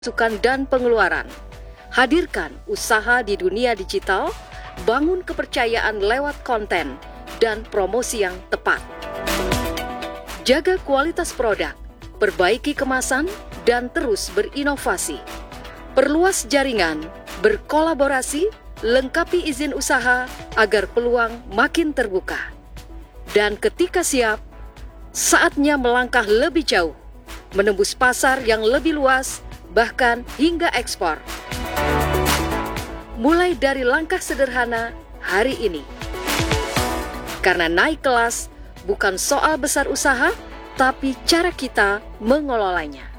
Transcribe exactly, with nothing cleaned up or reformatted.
Masukan dan pengeluaran. Hadirkan usaha di dunia digital, bangun kepercayaan lewat konten dan promosi yang tepat. Jaga kualitas produk, perbaiki kemasan, dan terus berinovasi. Perluas jaringan, berkolaborasi, lengkapi izin usaha agar peluang makin terbuka. Dan ketika siap, saatnya melangkah lebih jauh, menembus pasar yang lebih luas, bahkan hingga ekspor. Mulai dari langkah sederhana hari ini. Karena naik kelas bukan soal besar usaha, tapi cara kita mengelolanya.